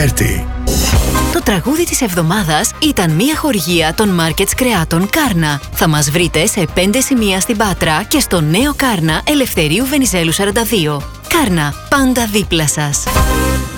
Τετάρτη. Το τραγούδι της εβδομάδας ήταν μια χορηγία των Markets Κρεάτων Κάρνα. Θα μας βρείτε σε 5 σημεία στην Πάτρα και στο νέο Κάρνα Ελευθερίου Βενιζέλου 42. Κάρνα, πάντα δίπλα σας.